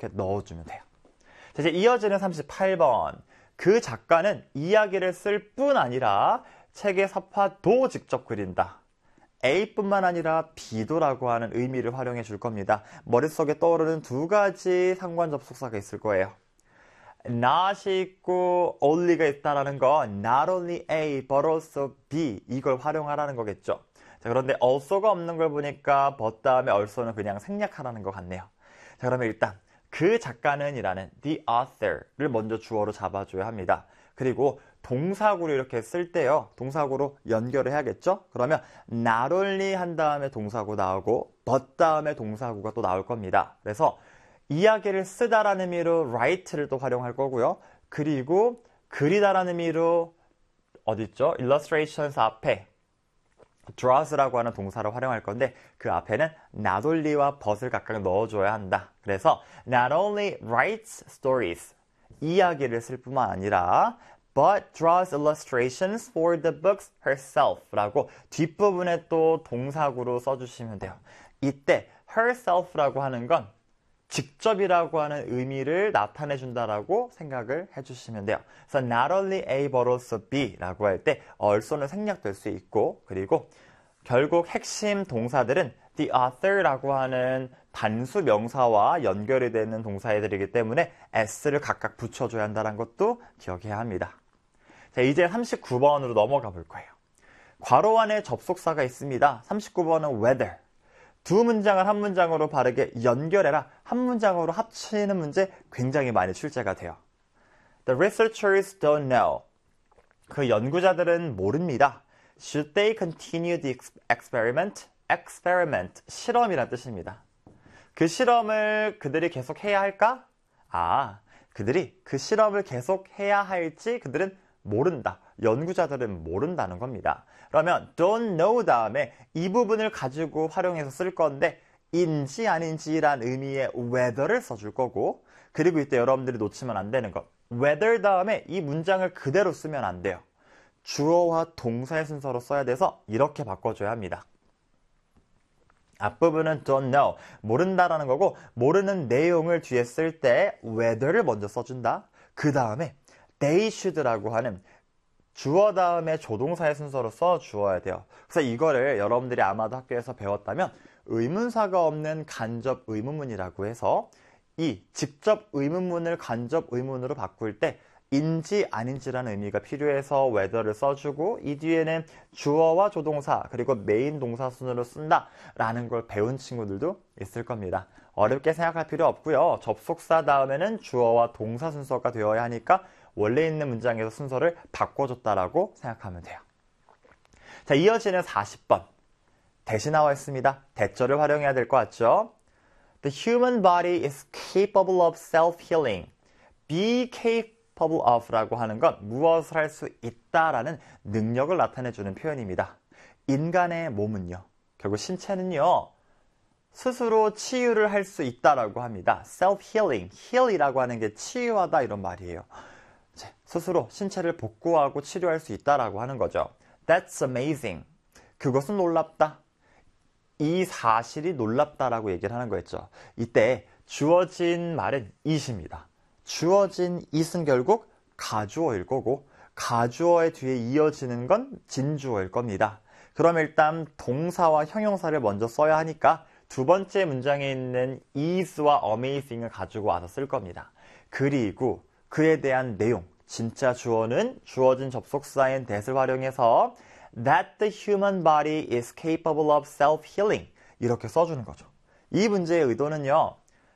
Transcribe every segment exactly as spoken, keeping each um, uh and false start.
이렇게 넣어주면 돼요. 자, 이제 이어지는 삼십팔 번. 그 작가는 이야기를 쓸 뿐 아니라 책의 서파도 직접 그린다. A뿐만 아니라 B도라고 하는 의미를 활용해 줄 겁니다. 머릿속에 떠오르는 두 가지 상관 접속사가 있을 거예요. not이 있고 only가 있다라는 건 not only A but also B 이걸 활용하라는 거겠죠. 자, 그런데 also가 없는 걸 보니까 but 다음에 also는 그냥 생략하라는 것 같네요. 자, 그러면 일단 그 작가는 이라는 the author를 먼저 주어로 잡아줘야 합니다. 그리고 동사구로 이렇게 쓸 때요. 동사구로 연결을 해야겠죠? 그러면 not only 한 다음에 동사구 나오고 but 다음에 동사구가 또 나올 겁니다. 그래서 이야기를 쓰다라는 의미로 write를 또 활용할 거고요. 그리고 그리다라는 의미로 어딨죠? illustrations 앞에 draws라고 하는 동사를 활용할 건데 그 앞에는 not only와 but을 각각 넣어줘야 한다. 그래서 not only writes stories, 이야기를 쓸 뿐만 아니라 but draws illustrations for the books herself 라고 뒷부분에 또 동사구로 써주시면 돼요. 이때 herself라고 하는 건 직접이라고 하는 의미를 나타내 준다라고 생각을 해주시면 돼요. 그래서 not only A but also B 라고 할 때 also는 생략될 수 있고 그리고 결국 핵심 동사들은 the author라고 하는 단수 명사와 연결이 되는 동사애들이기 때문에 s를 각각 붙여줘야 한다는 것도 기억해야 합니다. 자, 이제 삼십구 번으로 넘어가 볼 거예요. 괄호 안에 접속사가 있습니다. 삼십구 번은 whether. 두 문장을 한 문장으로 바르게 연결해라. 한 문장으로 합치는 문제 굉장히 많이 출제가 돼요. The researchers don't know. 그 연구자들은 모릅니다. Should they continue the experiment? experiment, 실험이란 뜻입니다. 그 실험을 그들이 계속 해야 할까? 아, 그들이 그 실험을 계속 해야 할지 그들은 모른다. 연구자들은 모른다는 겁니다. 그러면 don't know 다음에 이 부분을 가지고 활용해서 쓸 건데 인지 아닌지란 의미의 whether를 써줄 거고 그리고 이때 여러분들이 놓치면 안 되는 것 whether 다음에 이 문장을 그대로 쓰면 안 돼요. 주어와 동사의 순서로 써야 돼서 이렇게 바꿔줘야 합니다. 앞부분은 don't know, 모른다라는 거고 모르는 내용을 뒤에 쓸 때 whether를 먼저 써준다. 그 다음에 they should라고 하는 주어 다음에 조동사의 순서로 써주어야 돼요. 그래서 이거를 여러분들이 아마도 학교에서 배웠다면 의문사가 없는 간접 의문문이라고 해서 이 직접 의문문을 간접 의문으로 바꿀 때 인지 아닌지라는 의미가 필요해서 whether를 써주고 이 뒤에는 주어와 조동사 그리고 메인 동사 순으로 쓴다라는 걸 배운 친구들도 있을 겁니다. 어렵게 생각할 필요 없고요. 접속사 다음에는 주어와 동사 순서가 되어야 하니까 원래 있는 문장에서 순서를 바꿔줬다라고 생각하면 돼요. 자, 이어지는 사십 번. 대시 나와 있습니다. 대절을 활용해야 될 것 같죠? The human body is capable of self-healing. Be capable of 라고 하는 건 무엇을 할 수 있다라는 능력을 나타내주는 표현입니다. 인간의 몸은요, 결국 신체는요, 스스로 치유를 할 수 있다라고 합니다. self-healing, heal이라고 하는 게 치유하다 이런 말이에요. 스스로 신체를 복구하고 치료할 수 있다라고 하는 거죠. That's amazing. 그것은 놀랍다. 이 사실이 놀랍다라고 얘기를 하는 거였죠. 이때 주어진 말은 it입니다. 주어진 it은 결국 가주어일 거고 가주어의 뒤에 이어지는 건 진주어일 겁니다. 그럼 일단 동사와 형용사를 먼저 써야 하니까 두 번째 문장에 있는 is와 amazing을 가지고 와서 쓸 겁니다. 그리고 그에 대한 내용, 진짜 주어는 주어진 접속사인 that을 활용해서 that the human body is capable of self-healing 이렇게 써주는 거죠. 이 문제의 의도는요.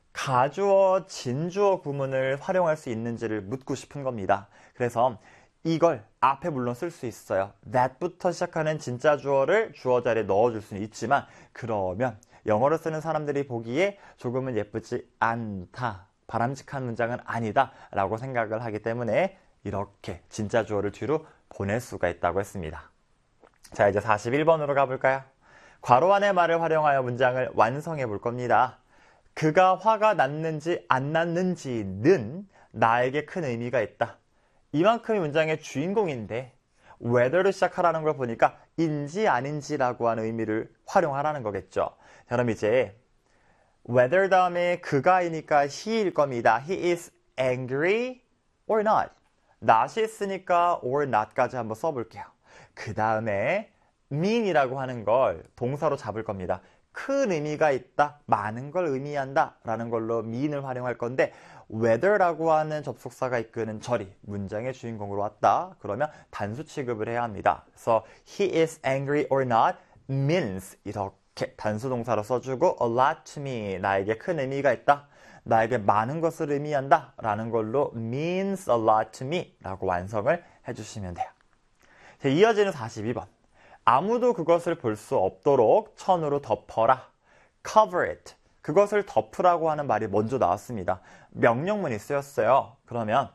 가주어, 진주어 구문을 활용할 수 있는지를 묻고 싶은 겁니다. 그래서 이걸 앞에 물론 쓸 수 있어요. that부터 시작하는 진짜 주어를 주어 자리에 넣어줄 수는 있지만 그러면 영어로 쓰는 사람들이 보기에 조금은 예쁘지 않다. 바람직한 문장은 아니다 라고 생각을 하기 때문에 이렇게 진짜 주어를 뒤로 보낼 수가 있다고 했습니다. 자, 이제 사십일 번으로 가볼까요? 괄호 안의 말을 활용하여 문장을 완성해 볼 겁니다. 그가 화가 났는지 안 났는지는 나에게 큰 의미가 있다. 이만큼이 문장의 주인공인데 whether로 시작하라는 걸 보니까 인지 아닌지라고 하는 의미를 활용하라는 거겠죠. 자, 그럼 이제 whether 다음에 그가이니까 he일 겁니다. He is angry or not. not이 있으니까 or not까지 한번 써볼게요. 그 다음에 mean이라고 하는 걸 동사로 잡을 겁니다. 큰 의미가 있다, 많은 걸 의미한다 라는 걸로 mean을 활용할 건데 whether라고 하는 접속사가 이끄는 절이 문장의 주인공으로 왔다. 그러면 단수 취급을 해야 합니다. 그래서 he is angry or not means 이렇게 단수 동사로 써주고 a lot to me, 나에게 큰 의미가 있다, 나에게 많은 것을 의미한다 라는 걸로 means a lot to me 라고 완성을 해주시면 돼요. 자, 이어지는 사십이 번. 아무도 그것을 볼 수 없도록 천으로 덮어라. cover it. 그것을 덮으라고 하는 말이 먼저 나왔습니다. 명령문이 쓰였어요. 그러면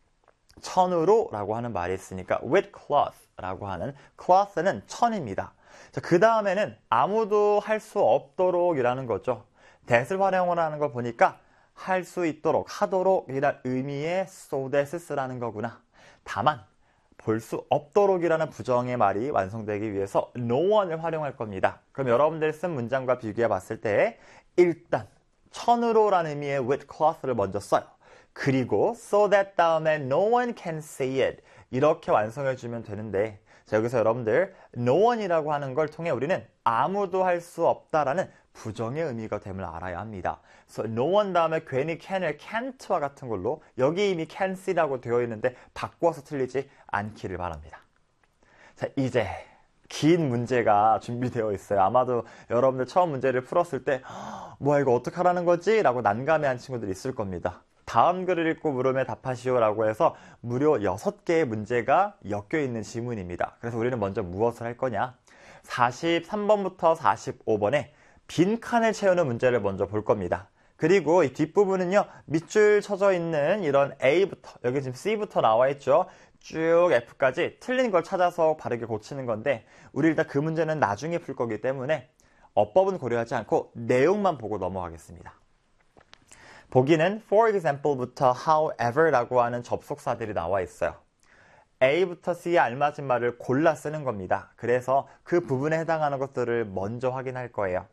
천으로 라고 하는 말이 있으니까 with cloth 라고 하는 cloth는 천입니다. 그 다음에는 아무도 할 수 없도록 이라는 거죠. that을 활용을 하는 걸 보니까 할 수 있도록, 하도록 이란 의미의 so that을 쓰라는 거구나. 다만 볼 수 없도록 이라는 부정의 말이 완성되기 위해서 no one을 활용할 겁니다. 그럼 여러분들 쓴 문장과 비교해 봤을 때 일단 천으로 라는 의미의 with cloth를 먼저 써요. 그리고 so that 다음에 no one can say it 이렇게 완성해 주면 되는데, 자, 여기서 여러분들 no one이라고 하는 걸 통해 우리는 아무도 할 수 없다라는 부정의 의미가 됨을 알아야 합니다. 그래서 no one 다음에 괜히 can을 can't와 같은 걸로, 여기 이미 can see라고 되어 있는데 바꿔서 틀리지 않기를 바랍니다. 자, 이제 긴 문제가 준비되어 있어요. 아마도 여러분들 처음 문제를 풀었을 때 뭐야 이거 어떡하라는 거지? 라고 난감해한 친구들이 있을 겁니다. 다음 글을 읽고 물음에 답하시오 라고 해서 무려 여섯 개의 문제가 엮여 있는 지문입니다. 그래서 우리는 먼저 무엇을 할 거냐? 사십삼 번부터 사십오 번에 빈 칸을 채우는 문제를 먼저 볼 겁니다. 그리고 이 뒷부분은요, 밑줄 쳐져 있는 이런 A부터, 여기 지금 C부터 나와 있죠. 쭉 F까지 틀린 걸 찾아서 바르게 고치는 건데, 우리 일단 그 문제는 나중에 풀 거기 때문에 어법은 고려하지 않고 내용만 보고 넘어가겠습니다. 보기는 for example부터 however라고 하는 접속사들이 나와 있어요. A부터 C에 알맞은 말을 골라 쓰는 겁니다. 그래서 그 부분에 해당하는 것들을 먼저 확인할 거예요.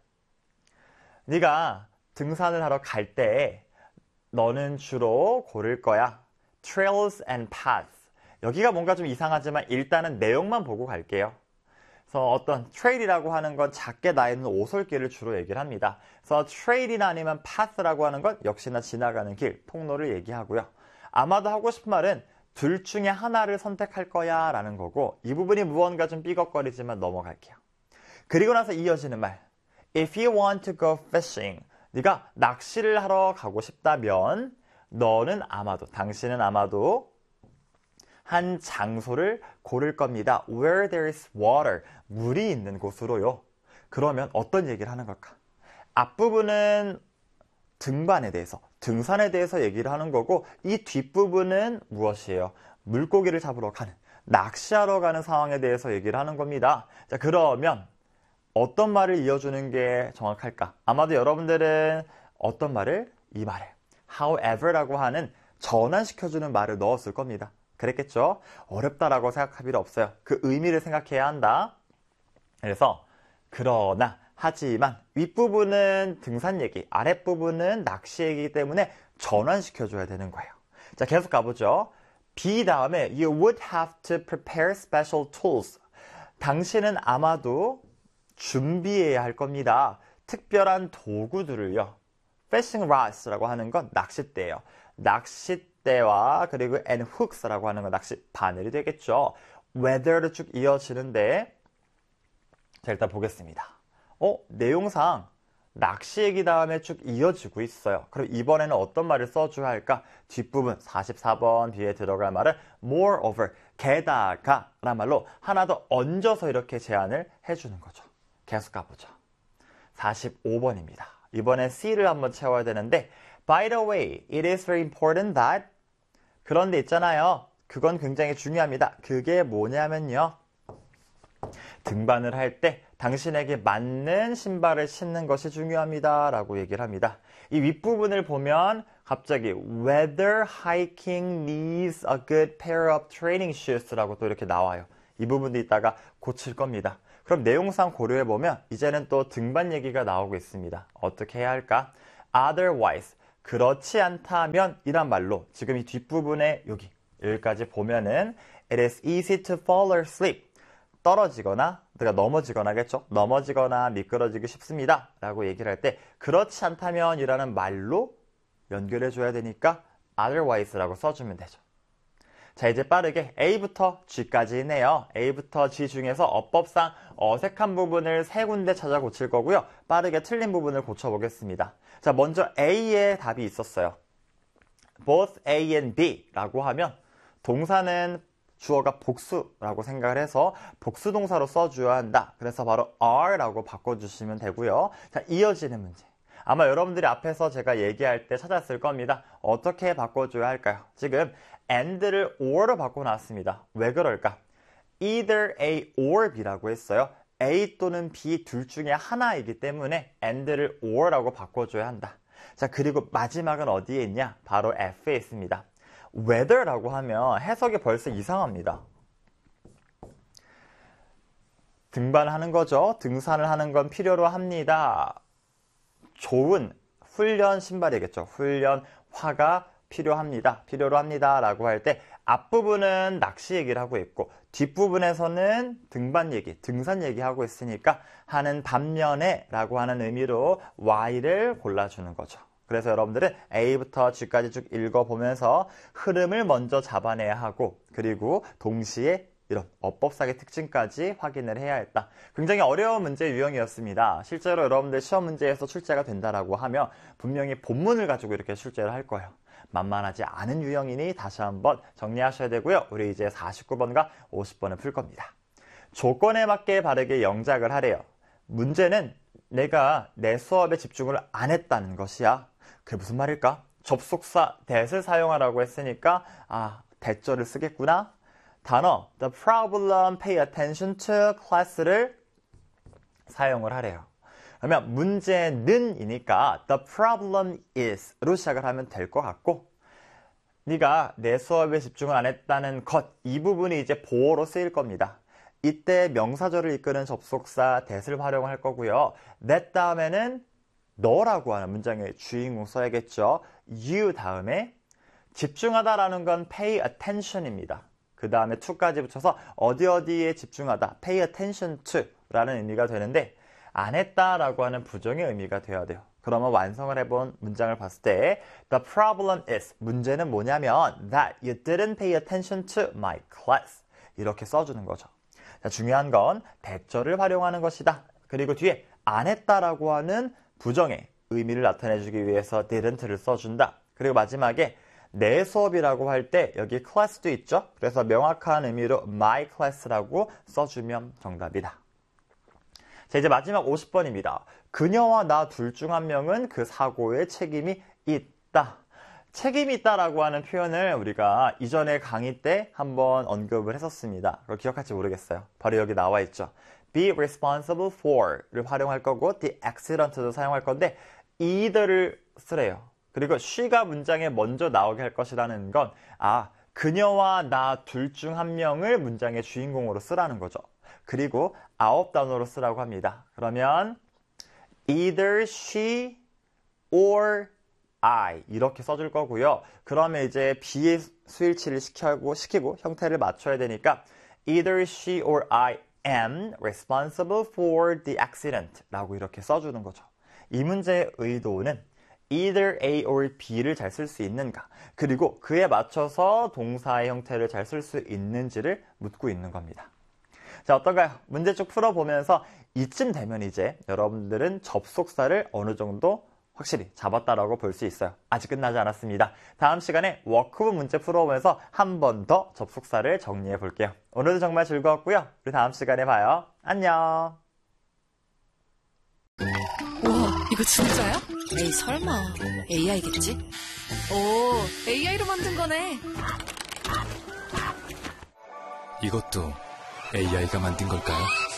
네가 등산을 하러 갈 때 너는 주로 고를 거야. trails and paths. 여기가 뭔가 좀 이상하지만 일단은 내용만 보고 갈게요. 그래서 어떤 trail이라고 하는 건 작게 나 있는 오솔길을 주로 얘기를 합니다. 그래서 trail이나 아니면 path라고 하는 건 역시나 지나가는 길, 통로를 얘기하고요. 아마도 하고 싶은 말은 둘 중에 하나를 선택할 거야 라는 거고, 이 부분이 무언가 좀 삐걱거리지만 넘어갈게요. 그리고 나서 이어지는 말. If you want to go fishing, 네가 낚시를 하러 가고 싶다면 너는 아마도, 당신은 아마도 한 장소를 고를 겁니다. Where there is water, 물이 있는 곳으로요. 그러면 어떤 얘기를 하는 걸까? 앞부분은 등반에 대해서, 등산에 대해서 얘기를 하는 거고, 이 뒷부분은 무엇이에요? 물고기를 잡으러 가는, 낚시하러 가는 상황에 대해서 얘기를 하는 겁니다. 자, 그러면 어떤 말을 이어주는 게 정확할까? 아마도 여러분들은 어떤 말을? 이 말을 however라고 하는 전환시켜주는 말을 넣었을 겁니다. 그랬겠죠? 어렵다라고 생각할 필요 없어요. 그 의미를 생각해야 한다. 그래서 그러나, 하지만 윗부분은 등산 얘기, 아랫부분은 낚시 얘기이기 때문에 전환시켜줘야 되는 거예요. 자, 계속 가보죠. B 다음에 You would have to prepare special tools. 당신은 아마도 준비해야 할 겁니다. 특별한 도구들을요. Fishing rods라고 하는 건 낚싯대예요. 낚싯대와 그리고 and hooks라고 하는 건 낚시 바늘이 되겠죠. whether로 쭉 이어지는데, 자, 일단 보겠습니다. 어, 내용상 낚시 얘기 다음에 쭉 이어지고 있어요. 그럼 이번에는 어떤 말을 써줘야 할까? 뒷부분 사십사 번 뒤에 들어갈 말은 moreover, 게다가 라는 말로 하나 더 얹어서 이렇게 제안을 해주는 거죠. 계속 가보죠. 사십오 번입니다. 이번엔 C를 한번 채워야 되는데, by the way, it is very important that, 그런데 있잖아요. 그건 굉장히 중요합니다. 그게 뭐냐면요. 등반을 할 때 당신에게 맞는 신발을 신는 것이 중요합니다 라고 얘기를 합니다. 이 윗부분을 보면 갑자기 whether hiking needs a good pair of training shoes 라고 또 이렇게 나와요. 이 부분도 이따가 고칠 겁니다. 그럼 내용상 고려해보면 이제는 또 등반 얘기가 나오고 있습니다. 어떻게 해야 할까? otherwise, 그렇지 않다면 이란 말로 지금 이 뒷부분에 여기, 여기까지 보면은 it is easy to fall asleep. 떨어지거나, 내가 넘어지거나겠죠? 넘어지거나 미끄러지기 쉽습니다. 라고 얘기를 할 때 그렇지 않다면 이라는 말로 연결해줘야 되니까 otherwise라고 써주면 되죠. 자, 이제 빠르게 A부터 G까지 있네요. A부터 G 중에서 어법상 어색한 부분을 세 군데 찾아 고칠 거고요. 빠르게 틀린 부분을 고쳐보겠습니다. 자, 먼저 A의 답이 있었어요. both A and B라고 하면 동사는 주어가 복수라고 생각을 해서 복수동사로 써줘야 한다. 그래서 바로 are라고 바꿔주시면 되고요. 자, 이어지는 문제. 아마 여러분들이 앞에서 제가 얘기할 때 찾았을 겁니다. 어떻게 바꿔줘야 할까요? 지금 and를 or로 바꿔놨습니다. 왜 그럴까? either A or B라고 했어요. A 또는 B 둘 중에 하나이기 때문에 and를 or라고 바꿔줘야 한다. 자, 그리고 마지막은 어디에 있냐? 바로 F에 있습니다. whether라고 하면 해석이 벌써 이상합니다. 등반하는 거죠. 등산을 하는 건 필요로 합니다. 좋은 훈련 신발이겠죠. 훈련화가 필요합니다. 필요로 합니다. 라고 할 때 앞부분은 낚시 얘기를 하고 있고 뒷부분에서는 등반 얘기, 등산 얘기하고 있으니까 하는 반면에 라고 하는 의미로 Y를 골라주는 거죠. 그래서 여러분들은 A부터 G까지 쭉 읽어보면서 흐름을 먼저 잡아내야 하고 그리고 동시에 이런 어법상의 특징까지 확인을 해야 했다. 굉장히 어려운 문제 유형이었습니다. 실제로 여러분들 시험 문제에서 출제가 된다라고 하면 분명히 본문을 가지고 이렇게 출제를 할 거예요. 만만하지 않은 유형이니 다시 한번 정리하셔야 되고요. 우리 이제 사십구 번과 오십 번을 풀 겁니다. 조건에 맞게 바르게 영작을 하래요. 문제는 내가 내 수업에 집중을 안 했다는 것이야. 그게 무슨 말일까? 접속사 that을 사용하라고 했으니까 아, that절을 쓰겠구나. 단어 the problem pay attention to class를 사용을 하래요. 그러면 문제는 이니까 the problem is로 시작을 하면 될 것 같고 네가 내 수업에 집중을 안 했다는 것, 이 부분이 이제 보어로 쓰일 겁니다. 이때 명사절을 이끄는 접속사 that을 활용할 거고요. that 다음에는 너라고 하는 문장의 주인공 써야겠죠. you 다음에 집중하다라는 건 pay attention입니다. 그 다음에 to까지 붙여서 어디 어디에 집중하다, pay attention to 라는 의미가 되는데 안 했다라고 하는 부정의 의미가 되어야 돼요. 그러면 완성을 해본 문장을 봤을 때 the problem is, 문제는 뭐냐면 that you didn't pay attention to my class 이렇게 써주는 거죠. 자, 중요한 건 that절을 활용하는 것이다. 그리고 뒤에 안 했다라고 하는 부정의 의미를 나타내주기 위해서 didn't를 써준다. 그리고 마지막에 내 수업이라고 할 때 여기 class도 있죠. 그래서 명확한 의미로 my class라고 써주면 정답이다. 자, 이제 마지막 오십 번입니다. 그녀와 나 둘 중 한 명은 그 사고에 책임이 있다. 책임이 있다라고 하는 표현을 우리가 이전에 강의 때 한번 언급을 했었습니다. 그걸 기억할지 모르겠어요. 바로 여기 나와 있죠. be responsible for를 활용할 거고 the accident도 사용할 건데 either를 쓰래요. 그리고 she가 문장에 먼저 나오게 할 것이라는 건 아, 그녀와 나 둘 중 한 명을 문장의 주인공으로 쓰라는 거죠. 그리고 아홉 단어로 쓰라고 합니다. 그러면 either she or I 이렇게 써줄 거고요. 그러면 이제 B의 수일치를 시키고, 시키고 형태를 맞춰야 되니까 either she or I am responsible for the accident 라고 이렇게 써주는 거죠. 이 문제의 의도는 either A or B를 잘 쓸 수 있는가, 그리고 그에 맞춰서 동사의 형태를 잘 쓸 수 있는지를 묻고 있는 겁니다. 자, 어떤가요? 문제 쭉 풀어보면서 이쯤 되면 이제 여러분들은 접속사를 어느 정도 확실히 잡았다라고 볼 수 있어요. 아직 끝나지 않았습니다. 다음 시간에 워크북 문제 풀어보면서 한 번 더 접속사를 정리해 볼게요. 오늘도 정말 즐거웠고요. 우리 다음 시간에 봐요. 안녕. 우와, 이거 진짜야? 에이, 설마 에이아이겠지? 오, 에이아이로 만든 거네. 이것도 에이아이가 만든 걸까요?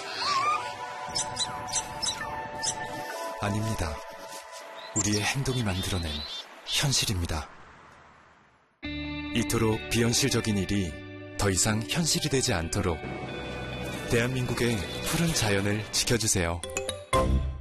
아닙니다. 우리의 행동이 만들어낸 현실입니다. 이토록 비현실적인 일이 더 이상 현실이 되지 않도록 대한민국의 푸른 자연을 지켜주세요.